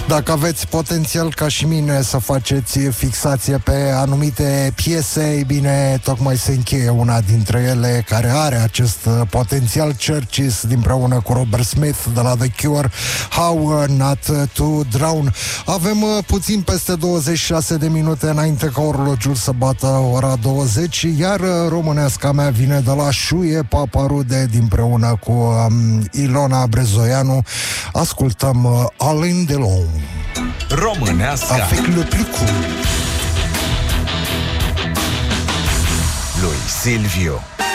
Dacă aveți potențial ca și mine să faceți fixație pe anumite piese, ei bine, tocmai se încheie una dintre ele care are acest potențial, Churches împreună cu Robert Smith de la The Cure, How Not to Drown. Avem puțin peste 26 de minute înainte ca orologiul să bată ora 20, iar româneasca mea vine de la Șuie Paparude împreună cu Ilona Brezoianu. Ascultăm Alain Delon. Româneasca Avec le plus cool lui Silviu.